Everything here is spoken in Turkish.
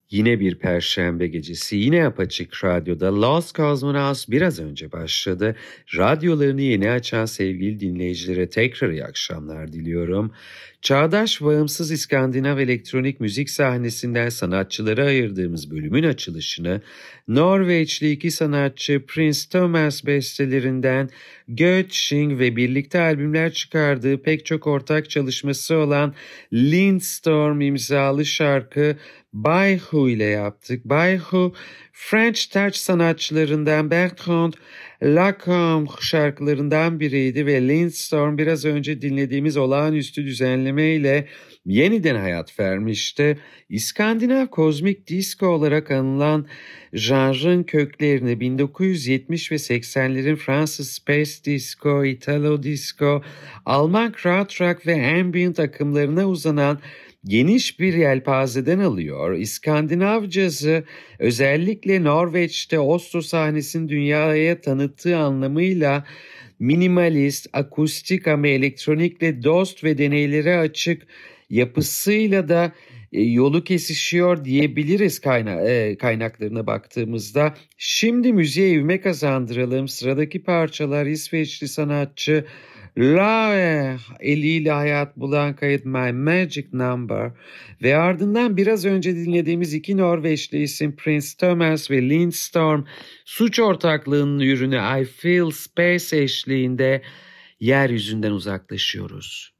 Yine bir perşembe gecesi, yine Apaçık Radyo'da Lost Cosmonauts biraz önce başladı. Radyolarını yeni açan sevgili dinleyicilere tekrar iyi akşamlar diliyorum. Çağdaş bağımsız İskandinav elektronik müzik sahnesinden sanatçılara ayırdığımız bölümün açılışını Norveçli iki sanatçı Prince Thomas bestelerinden Götsching ve birlikte albümler çıkardığı pek çok ortak çalışması olan Lindstorm imzalı şarkı Bayhu ile yaptık. Bayhu, French Touch sanatçılarından Bertrand Lacombe şarkılarından biriydi ve Lindstorm biraz önce dinlediğimiz olağanüstü düzenleme ile yeniden hayat vermişti. İskandinav kozmik disco olarak anılan janrın köklerini 1970 ve 80'lerin Fransız Space Disco, Italo Disco, Alman Krautrock ve Ambient akımlarına uzanan geniş bir yelpazeden alıyor. İskandinav cazı özellikle Norveç'te Oslo sahnesinin dünyaya tanıttığı anlamıyla minimalist, akustik ama elektronikle dost ve deneylere açık yapısıyla da yolu kesişiyor diyebiliriz kaynaklarına baktığımızda. Şimdi müziğe ivme kazandıralım. Sıradaki parçalar İsveçli sanatçı Lae eliyle hayat bulan kayıt My Magic Number ve ardından biraz önce dinlediğimiz iki Norveçli isim Prince Thomas ve Lindstorm suç ortaklığının ürünü I Feel Space eşliğinde yeryüzünden uzaklaşıyoruz.